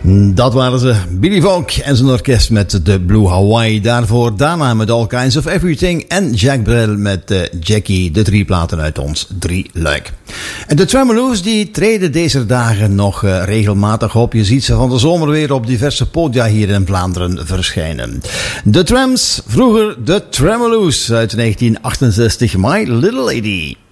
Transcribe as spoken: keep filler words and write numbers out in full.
Dat waren ze, Billy Volk en zijn orkest met de Blue Hawaii. Daarvoor daarna met All Kinds of Everything en Jack Brel met uh, Jackie, de drie platen uit ons drie luik. En de Tremoloos die treden deze dagen nog uh, regelmatig op. Je ziet ze van de zomer weer op diverse podia hier in Vlaanderen verschijnen. De Trams, vroeger de Tremoloos uit negentien achtenzestig, My Little Lady.